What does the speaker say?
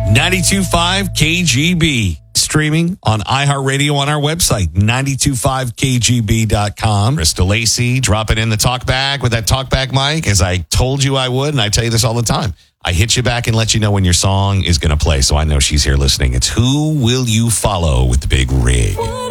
92.5 KGB. Streaming on iHeartRadio on our website, 925kgb.com. Krista Lacey dropping in the talk back with that talkback mic, as I told you I would, and I tell you this all the time. I hit you back and let you know when your song is going to play, so I know she's here listening. It's Who Will You Follow with the Big Rig.